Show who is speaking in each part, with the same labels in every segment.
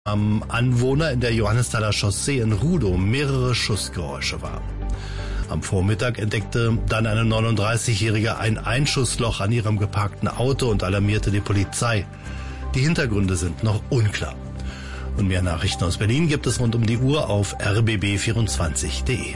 Speaker 1: am Anwohner in der Johannesthaler Chaussee in Rudow mehrere Schussgeräusche wahr. Am Vormittag entdeckte dann eine 39-Jährige ein Einschussloch an ihrem geparkten Auto und alarmierte die Polizei. Die Hintergründe sind noch unklar. Und mehr Nachrichten aus Berlin gibt es rund um die Uhr auf rbb24.de.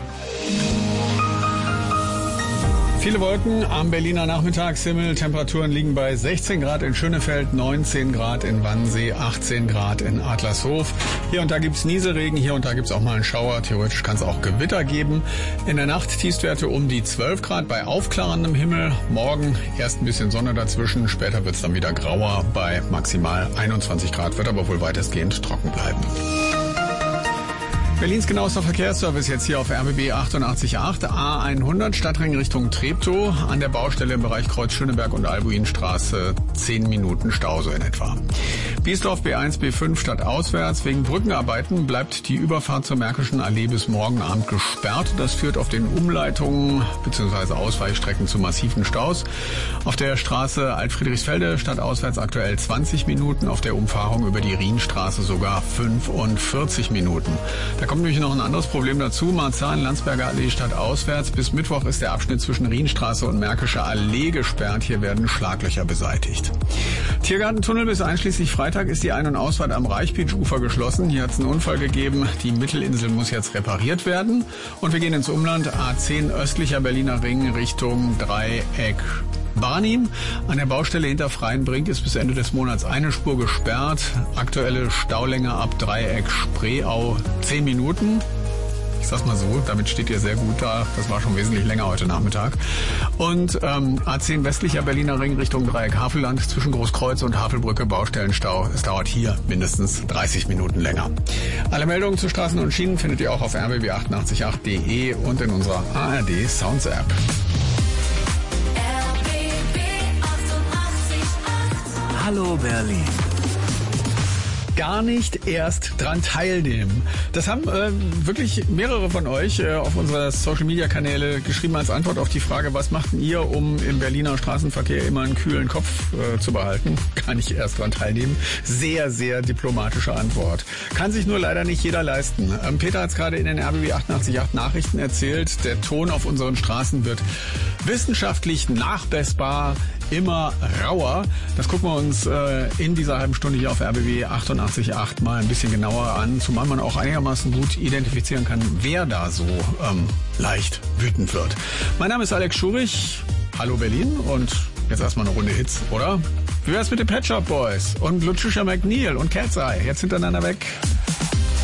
Speaker 2: Viele Wolken am Berliner Nachmittagshimmel. Temperaturen liegen bei 16 Grad in Schönefeld, 19 Grad in Wannsee, 18 Grad in Adlershof. Hier und da gibt's Nieselregen, hier und da gibt's auch mal einen Schauer. Theoretisch kann es auch Gewitter geben. In der Nacht Tiefstwerte um die 12 Grad bei aufklarendem Himmel. Morgen erst ein bisschen Sonne dazwischen, später wird's dann wieder grauer bei maximal 21 Grad, wird aber wohl weitestgehend trocken bleiben. Berlins genauester Verkehrsservice jetzt hier auf RBB 88.8, A100 Stadtring Richtung Treptow. An der Baustelle im Bereich Kreuz Schöneberg und Albuinstraße 10 Minuten Stau so in etwa. Biesdorf B1, B5 stadtauswärts. Wegen Brückenarbeiten bleibt die Überfahrt zur Märkischen Allee bis morgen Abend gesperrt. Das führt auf den Umleitungen bzw. Ausweichstrecken zu massiven Staus. Auf der Straße Altfriedrichsfelde stadtauswärts aktuell 20 Minuten, auf der Umfahrung über die Rienstraße sogar 45 Minuten. Da kommt nämlich noch ein anderes Problem dazu. Marzahn-Landsberger Allee stadtauswärts. Bis Mittwoch ist der Abschnitt zwischen Rienstraße und Märkische Allee gesperrt. Hier werden Schlaglöcher beseitigt. Tiergartentunnel bis einschließlich Freitag ist die Ein- und Ausfahrt am Reichbeach-Ufer geschlossen. Hier hat es einen Unfall gegeben. Die Mittelinsel muss jetzt repariert werden. Und wir gehen ins Umland. A10 östlicher Berliner Ring Richtung Dreieck Barnim. An der Baustelle hinter Freienbrink ist bis Ende des Monats eine Spur gesperrt. Aktuelle Staulänge ab Dreieck Spreeau 10 Minuten. Ich sag's mal so, damit steht ihr sehr gut da. Das war schon wesentlich länger heute Nachmittag. Und A10 westlicher Berliner Ring Richtung Dreieck Havelland zwischen Großkreuz und Havelbrücke Baustellenstau. Es dauert hier mindestens 30 Minuten länger. Alle Meldungen zu Straßen und Schienen findet ihr auch auf rbb888.de und in unserer ARD Sounds App.
Speaker 3: Hallo Berlin.
Speaker 2: Gar nicht erst dran teilnehmen. Das haben wirklich mehrere von euch auf unserer Social-Media-Kanäle geschrieben als Antwort auf die Frage, was macht denn ihr, um im Berliner Straßenverkehr immer einen kühlen Kopf zu behalten? Gar nicht erst dran teilnehmen. Sehr, sehr diplomatische Antwort. Kann sich nur leider nicht jeder leisten. Peter hat es gerade in den RBB 88.8 Nachrichten erzählt. Der Ton auf unseren Straßen wird wissenschaftlich nachbessbar immer rauer. Das gucken wir uns in dieser halben Stunde hier auf RBB 88.8 mal ein bisschen genauer an, zumal man auch einigermaßen gut identifizieren kann, wer da so leicht wütend wird. Mein Name ist Alex Schurich. Hallo Berlin und jetzt erstmal eine Runde Hits, oder? Wie wär's mit den Pet Shop Boys und Lucia McNeil und Cat's Eye? Jetzt hintereinander weg.